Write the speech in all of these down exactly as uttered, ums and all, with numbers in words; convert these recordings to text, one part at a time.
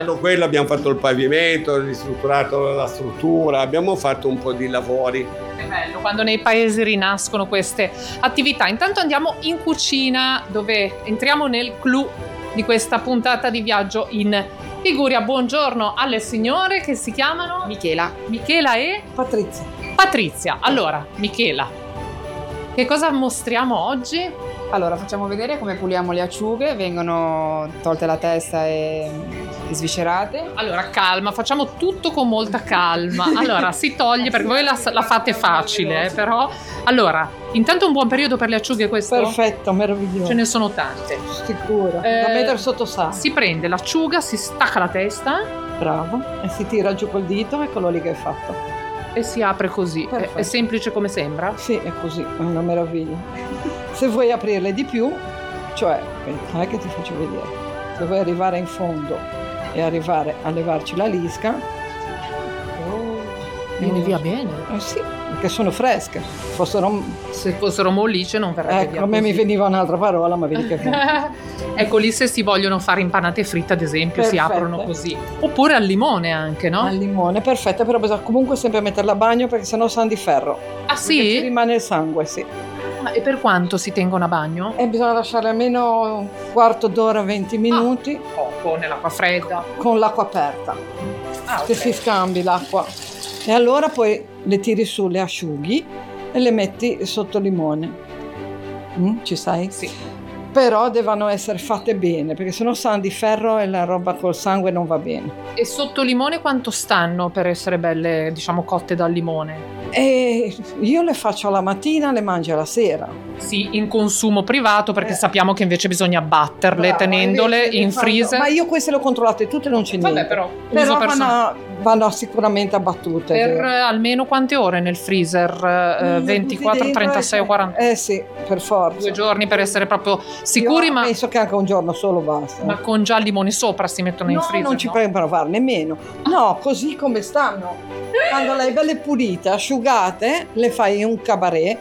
Quello abbiamo fatto il pavimento, ristrutturato la struttura, abbiamo fatto un po' di lavori. Che bello quando nei paesi rinascono queste attività. Intanto andiamo in cucina dove entriamo nel clou di questa puntata di viaggio in Liguria. Buongiorno alle signore che si chiamano Michela. Michela e Patrizia. Patrizia. Allora, Michela, che cosa mostriamo oggi? Allora, facciamo vedere come puliamo le acciughe, vengono tolte la testa e, e sviscerate. Allora, calma, facciamo tutto con molta calma. Allora, si toglie, perché voi la, la fate facile, eh, però. Allora, intanto un buon periodo per le acciughe questo? Perfetto, meraviglioso. Ce ne sono tante. Sicuro, Eh, da mettere sotto sale. Si prende l'acciuga, si stacca la testa. Bravo, e si tira giù col dito, eccolo lì che è fatto. E si apre così. È, è semplice come sembra? Sì, è così, è una meraviglia. Se vuoi aprirle di più, cioè, non è che ti faccio vedere, se vuoi arrivare in fondo e arrivare a levarci la lisca, oh, viene via bene. Eh sì, perché sono fresche. Fossero, se fossero mollice non verrebbe ecco, via. A me così. mi veniva un'altra parola, ma vedi che ecco lì se si vogliono fare impanate fritte, ad esempio, perfette. Si aprono così. Oppure al limone anche, no? Al limone, perfetta, però bisogna comunque sempre metterla a bagno perché sennò sanno di ferro. Ah sì? Perché ci rimane il sangue, sì. E per quanto si tengono a bagno? E bisogna lasciarle almeno un quarto d'ora, venti minuti. Ah, poco, nell'acqua fredda. Con l'acqua aperta. Ah, che okay. si scambi l'acqua. E allora poi le tiri su, le asciughi e le metti sotto limone. Mm, ci sai? Sì. Però devono essere fatte bene, perché sennò sanno di ferro e la roba col sangue non va bene. E sotto limone quanto stanno per essere belle, diciamo, cotte dal limone? E io le faccio alla mattina, le mangio alla sera. Sì, in consumo privato, perché Eh. sappiamo che invece bisogna batterle Brava, tenendole invece le in fanno- freezer. Ma io queste le ho controllate tutte, non c'è Vabbè, niente. però, Però uso personale. vanno, vanno sicuramente abbattute. Per vero? eh, almeno quante ore nel freezer? Eh, Mm, ventiquattro, dentro, trentasei o eh, quaranta? Eh sì, per forza. Due giorni per essere proprio sicuri, Io ma, penso che anche un giorno solo basta. ma con già il limone sopra si mettono in No, freezer? non ci no? puoi provare nemmeno. No, così come stanno. Quando le hai belle pulite, asciugate, le fai in un cabaret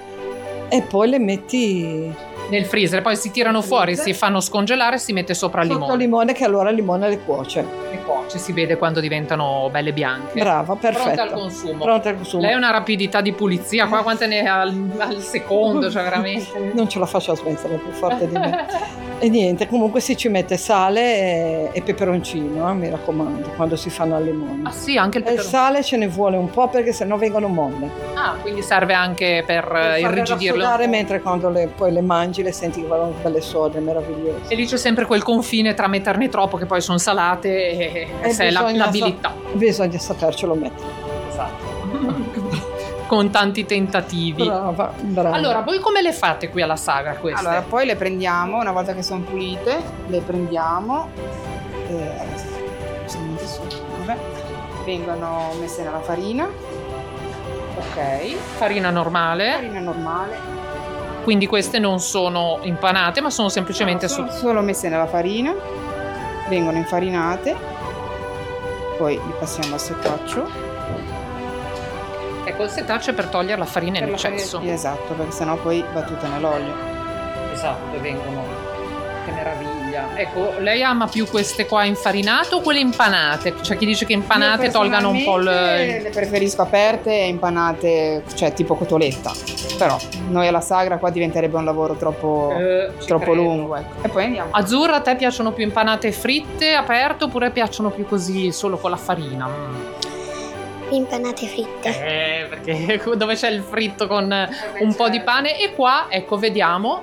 e poi le metti Nel freezer, poi si tirano fuori, freezer. si fanno scongelare e si mette sopra il sotto limone. il limone, che allora il limone le cuoce. E cuoce, si vede quando diventano belle bianche. Brava, perfetto. Pronta al consumo. Pronta al consumo. Lei ha una rapidità di pulizia, qua quante ne ha al, al secondo, cioè veramente. Non ce la faccio a smettere, è più forte di me. E niente, comunque si ci mette sale e, e peperoncino, eh, mi raccomando, quando si fanno al limone. Ah sì, anche il E il peperoncino. sale ce ne vuole un po' perché sennò vengono molle. Ah, quindi serve anche per, Per eh, farle irrigidirle un raffreddare, po'. mentre quando le, poi le mangi le senti che vanno belle sode, meravigliose. E lì c'è sempre quel confine tra metterne troppo, che poi sono salate, e, e E se è la- bisogna l'abilità. sa- bisogna sapercelo mettere. Esatto. Con tanti tentativi. Brava, brava. Allora, voi come le fate qui alla Sagra queste? Allora, poi le prendiamo, una volta che sono pulite, le prendiamo, e sono messe su, vabbè, vengono messe nella farina, Ok, farina normale. farina normale, Quindi queste non sono impanate, ma sono semplicemente no, su. sono solo messe nella farina, vengono infarinate, poi li passiamo al setaccio. Ecco, il setaccio è per togliere la farina in Per la eccesso. farina- Esatto, perché sennò poi va tutta nell'olio. Esatto, e vengono. Che meraviglia. Ecco, lei ama più queste qua infarinate o quelle impanate? C'è chi dice che impanate Io tolgano un po' il. personalmente le preferisco aperte e impanate, cioè tipo cotoletta. Però noi alla Sagra qua diventerebbe un lavoro troppo, Eh, ci troppo credo. lungo. Ecco. E poi andiamo. Azzurra, a te piacciono più impanate fritte, aperte, oppure piacciono più così solo con la farina? Mm. Impanate fritte. Eh, perché dove c'è il fritto con un po' di pane. E qua, ecco, vediamo,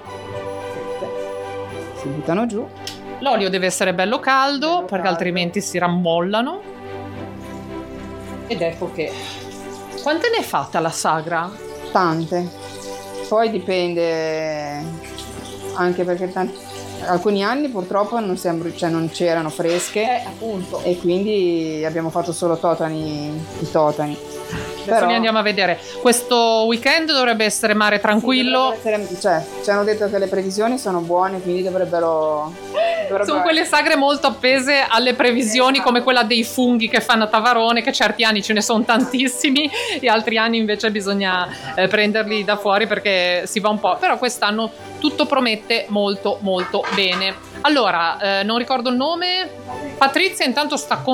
Si buttano giù. l'olio deve essere bello caldo, Bello perché caldo. altrimenti si rammollano. Ed ecco che. Quante ne è fatta la Sagra? Tante. Poi dipende anche perché tanti- alcuni anni purtroppo non, siamo- cioè non c'erano fresche Eh, appunto. e quindi abbiamo fatto solo totani, i totani. Adesso li andiamo a vedere. Questo weekend dovrebbe essere mare tranquillo. Sì, dovrebbe essere- cioè, ci hanno detto che le previsioni sono buone, quindi dovrebbero... dovrebbero- Sono quelle sagre molto appese alle previsioni, Esatto. come quella dei funghi che fanno a Tavarone, che certi anni ce ne sono tantissimi e altri anni invece bisogna eh, prenderli da fuori perché si va un po'. Però quest'anno tutto promette molto molto bene. Allora, eh, non ricordo il nome. Patrizia intanto sta con